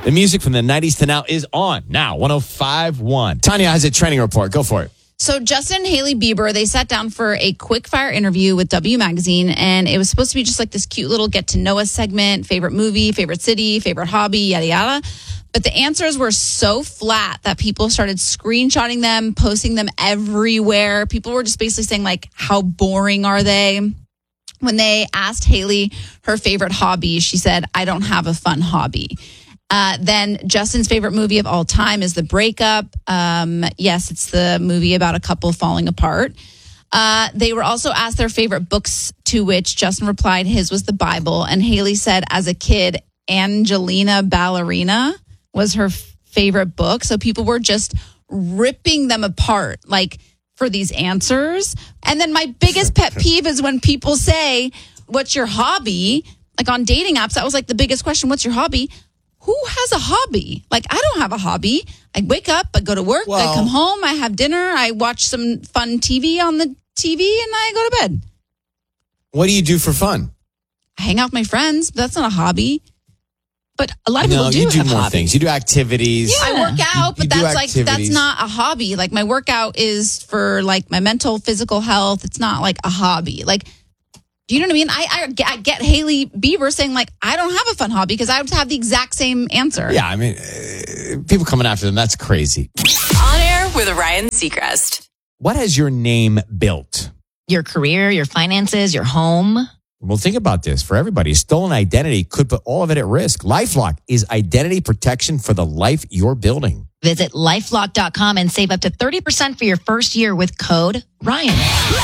The music from the 90s to now is on. Now, 105.1. Tanya has a training report. Go for it. So Justin and Hailey Bieber, they sat down for a quick fire interview with W Magazine, and it was supposed to be just like this cute little get to know us segment, favorite movie, favorite city, favorite hobby, yada, yada. But the answers were so flat that people started screenshotting them, posting them everywhere. People were just basically saying, like, how boring are they? When they asked Hailey her favorite hobby, she said, I don't have a fun hobby. Then Justin's favorite movie of all time is The Breakup. Yes, it's the movie about a couple falling apart. They were also asked their favorite books, to which Justin replied his was the Bible. And Hailey said as a kid, Angelina Ballerina was her favorite book. So people were just ripping them apart, like, for these answers. And then my biggest pet peeve is when people say, what's your hobby? Like on dating apps, that was like the biggest question. What's your hobby? Who has a hobby? Like, I don't have a hobby. I wake up, I go to work, I come home, I have dinner, I watch some fun TV on the TV, and I go to bed. What do you do for fun? I hang out with my friends, but that's not a hobby. But a lot of people you do have more hobbies. things. You do activities. Yeah. I work out, but that's not a hobby. Like, my workout is for like my mental, physical health. It's not like a hobby. Like, do you know what I mean? I get Hailey Bieber saying, like, I don't have a fun hobby, because I would have the exact same answer. Yeah, I mean, people coming after them, that's crazy. On Air with Ryan Seacrest. What has your name built? Your career, your finances, your home. Well, think about this. For everybody, stolen identity could put all of it at risk. LifeLock is identity protection for the life you're building. Visit LifeLock.com and save up to 30% for your first year with code RYAN.